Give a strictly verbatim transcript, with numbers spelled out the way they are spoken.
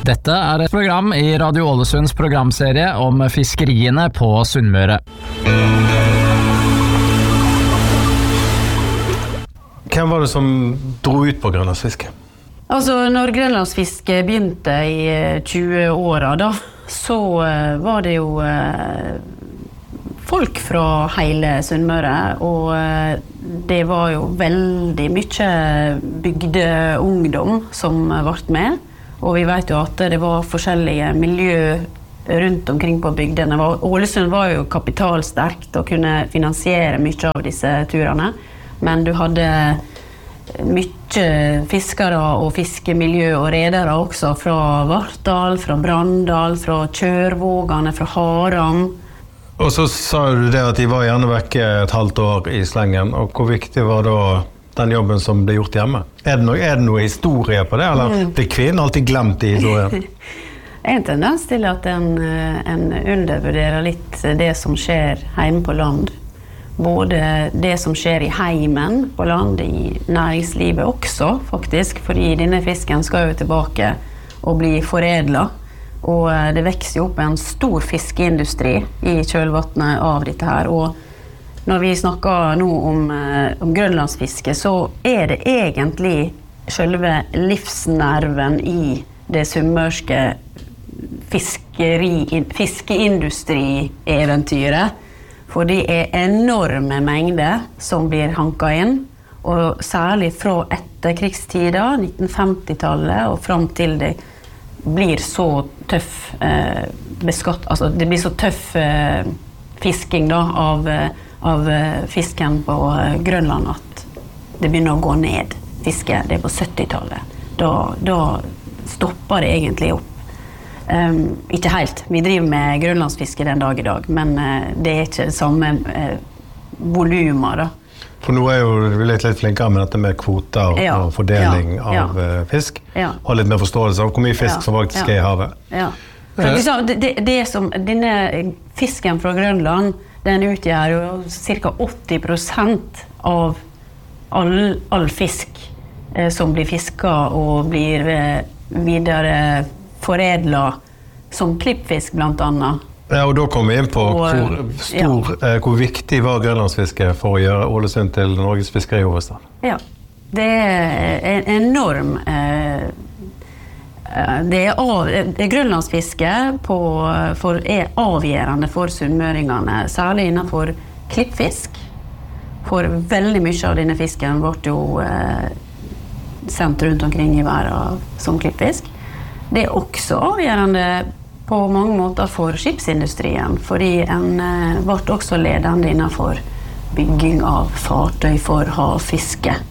Dette er et program i Radio Ålesunds programserie om fiskeriene på Sunnmøre. Hvem var det som dro ut på grønlandsfiske? Altså, når grønlandsfiske begynte i tjue-åra da, så var det jo folk fra hele Sunnmøre, og det var jo veldig mye bygdeungdom som ble med. Og vi vet jo at det var forskjellige miljø rundt omkring på bygdene. Ålesund var jo kapitalsterkt og kunne finansiere mye av disse turene, men du hadde mye fiskere og fiskemiljø og redere også fra Vartdal, fra Brandal, fra Kjørvågane, fra Haram. Og så sa du det at de var gjerne vekke et halvt år i slengen, og hvor viktig var da den jobben som ble gjort hjemme? Er det noe, er det noe historie på det, eller mm. blir kvinnen alltid glemt i historien? En tendens til at en, en undervurderer litt det som skjer hjemme på land. Både det som skjer i heimen på land, i næringslivet også, faktisk, fordi denne fisken skal jo tilbake og bli foredlet. Og det vekser jo opp en stor fiskeindustri i kjølvattnet av dette her, og når vi snakker nå om, om grønlandsfiske, så er det egentlig selve livsnerven i det sunnmørske fiskeri, fiskeindustrieventyret. For det er enorme mengder som blir hanket inn, og særlig fra etterkrigstida, nitten femti-tallet, og frem til det blir så tøff eh, beskatt, altså det blir så tøff eh, fisking da, av av fisken på Grønland at det begynner å gå ned fiske, det er på sytti-tallet da, da stopper det egentlig opp um, ikke helt, vi driver med grønlandsfiske den dag i dag, men uh, det er ikke samme uh, volumer da. For nå er jo vi litt, litt flinkere med dette med kvoter ja, og fordeling ja, ja. av uh, fisk ja. Har litt mer forståelse av hvor mye fisk ja, som faktisk ja, er i havet ja. For liksom, det, det, det som, denne fisken fra Grønland den utgjør jo cirka åtti prosent av all, all fisk eh, som blir fisket og blir eh, videre foredlet som klippfisk blant annet. Ja, og da kommer vi inn på og, hvor, stor, ja. eh, hvor viktig var grønlandsfiske for å gjøre Ålesund til Norges fiskerihovedstad? Ja, det er en enorm eh, Det er, av, det er grønlandsfiske på, for, er avgjørende for sunnmøringene, særlig innenfor klippfisk. For veldig mye av denne fisken ble jo eh, sendt rundt omkring i verden som klippfisk. Det er også avgjørende på mange måter for skipsindustrien, fordi en eh, ble også ledende innenfor bygging av fartøy for havfiske.